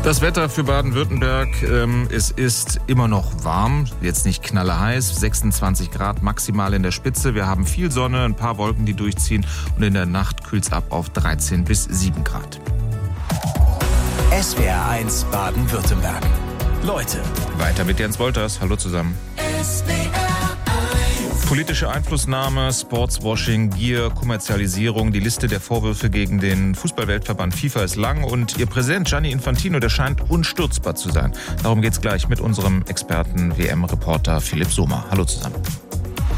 Das Wetter für Baden-Württemberg, es ist immer noch warm, jetzt nicht knalleheiß, 26 Grad maximal in der Spitze. Wir haben viel Sonne, ein paar Wolken, die durchziehen und in der Nacht kühlt es ab auf 13 bis 7 Grad. SWR 1 Baden-Württemberg. Leute. Weiter mit Jens Wolters. Hallo zusammen. Politische Einflussnahme, Sportswashing, Gier, Kommerzialisierung. Die Liste der Vorwürfe gegen den Fußballweltverband FIFA ist lang und ihr Präsident Gianni Infantino, der scheint unstürzbar zu sein. Darum geht's gleich mit unserem Experten, WM-Reporter Philipp Sommer. Hallo zusammen.